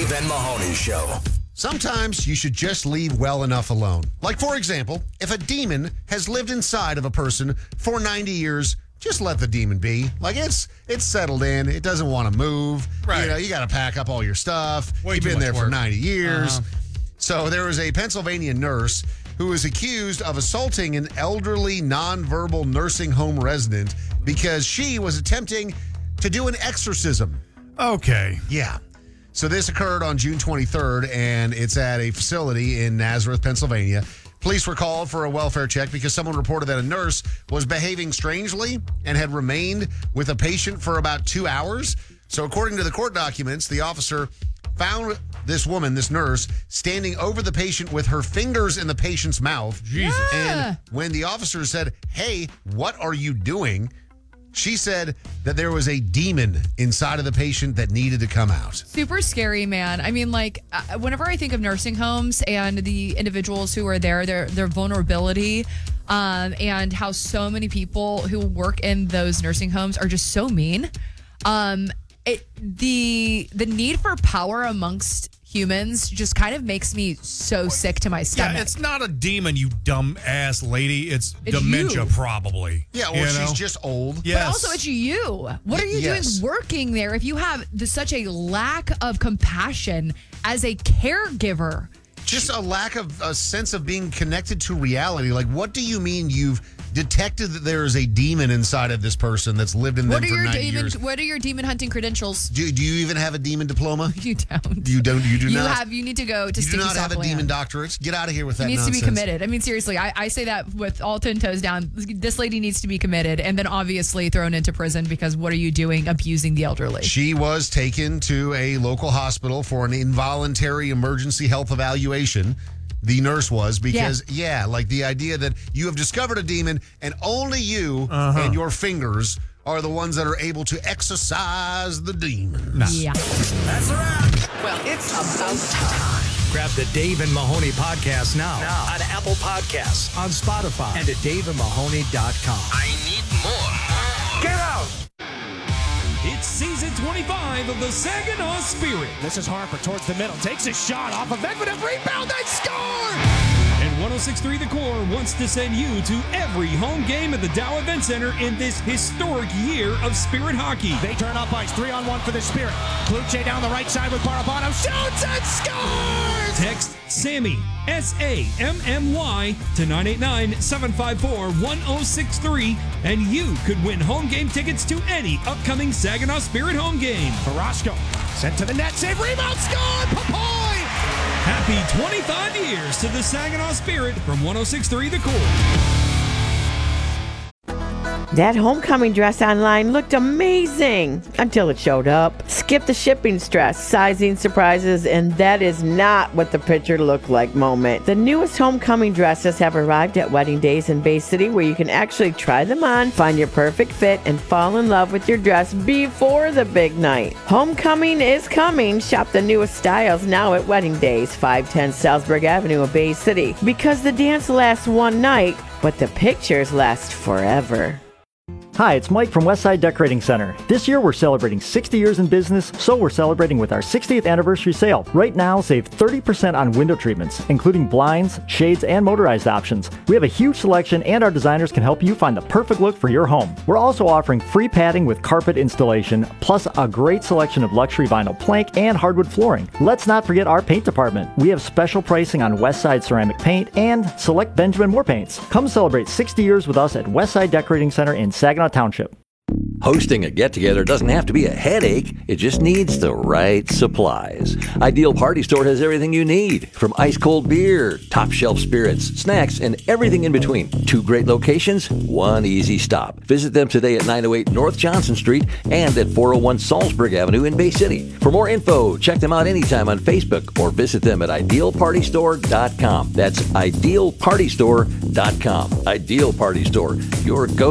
Dave and Mahoney Show. Sometimes you should just leave well enough alone. Like, for example, if a demon has lived inside of a person for 90 years, just let the demon be. Like, it's settled in. It doesn't want to move. Right. You know, you got to pack up all your stuff. Way You've too been much there for work. 90 years. Uh-huh. So there was a Pennsylvania nurse who was accused of assaulting an elderly, nonverbal nursing home resident because she was attempting to do an exorcism. Okay. Yeah. So this occurred on June 23rd, and it's at a facility in Nazareth, Pennsylvania. Police were called for a welfare check because someone reported that a nurse was behaving strangely and had remained with a patient for about 2 hours. So according to the court documents, the officer found this woman, this nurse, standing over the patient with her fingers in the patient's mouth. Jesus. And when the officer said, "Hey, what are you doing?" she said that there was a demon inside of the patient that needed to come out. Super scary, man. I mean, like, whenever I think of nursing homes and the individuals who are there, their vulnerability, and how so many people who work in those nursing homes are just so mean. The need for power amongst humans just kind of makes me so sick to my stomach. Yeah, it's not a demon, you dumb ass lady. It's dementia, you. probably. Yeah, or You she's know? just old. Yes. But also, it's you. What are you Yes. doing working there if you have such a lack of compassion as a caregiver? Just a lack of a sense of being connected to reality. Like, what do you mean you've detected that there is a demon inside of this person that's lived in them for 90 years? What are your demon hunting credentials? Do you even have a demon diploma? You don't. You don't. You do You not. You need to go to You do Sticky not have a Softland. demon doctorate. Get out of here with that He needs nonsense. to be committed. I mean, seriously, I say that with all 10 toes down. This lady needs to be committed and then obviously thrown into prison because what are you doing abusing the elderly? She was taken to a local hospital for an involuntary emergency health evaluation. The nurse was because, like the idea that you have discovered a demon and only you and your fingers are the ones that are able to exorcise the demon. Yeah. That's a wrap. Well, it's about time. Grab the Dave and Mahoney podcast now on Apple Podcasts, on Spotify, and at daveandmahoney.com. I need more. Get out. It's season 25 of the Saginaw Spirit. This is Harper towards the middle. Takes a shot off of Medvedev. Rebound. They score! And 106.3 The Core wants to send you to every home game at the Dow Event Center in this historic year of Spirit hockey. They turn up ice. 3-on-1 for the Spirit. Kluche down the right side with Barabano. Shoots and scores! Text SAMMY, SAMMY, to 989-754-1063, and you could win home game tickets to any upcoming Saginaw Spirit home game. Carrasco sent to the net. Save. Rebound. Score! Papoy! Happy 25 years to the Saginaw Spirit from 106.3 The Core. That homecoming dress online looked amazing until it showed up. Skip the shipping stress, sizing surprises, and that is not what the picture looked like moment. The newest homecoming dresses have arrived at Wedding Days in Bay City, where you can actually try them on, find your perfect fit, and fall in love with your dress before the big night. Homecoming is coming. Shop the newest styles now at Wedding Days, 510 Salzburg Avenue in Bay City. Because the dance lasts one night, but the pictures last forever. Hi, it's Mike from Westside Decorating Center. This year we're celebrating 60 years in business, so we're celebrating with our 60th anniversary sale. Right now, save 30% on window treatments, including blinds, shades, and motorized options. We have a huge selection, and our designers can help you find the perfect look for your home. We're also offering free padding with carpet installation, plus a great selection of luxury vinyl plank and hardwood flooring. Let's not forget our paint department. We have special pricing on Westside ceramic paint and select Benjamin Moore paints. Come celebrate 60 years with us at Westside Decorating Center in Saginaw Township. Hosting a get-together doesn't have to be a headache. It just needs the right supplies. Ideal Party Store has everything you need, from ice-cold beer, top-shelf spirits, snacks, and everything in between. 2 great locations, 1 easy stop. Visit them today at 908 North Johnson Street and at 401 Salzburg Avenue in Bay City. For more info, check them out anytime on Facebook or visit them at idealpartystore.com. That's idealpartystore.com. Ideal Party Store, your go